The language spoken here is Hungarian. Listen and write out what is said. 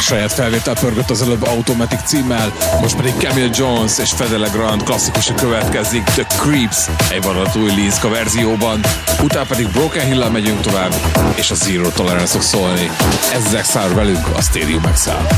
saját felvétel pörgött az előbb Automatic címmel, most pedig Camille Jones és Fede Legrand klasszikusa következik, The Creeps, egy vadonatúj új Linska verzióban, utána pedig Broken Hill-lel megyünk tovább, és a Zero Tolerance fog szólni. Ezek szár velünk a Stadium X-el.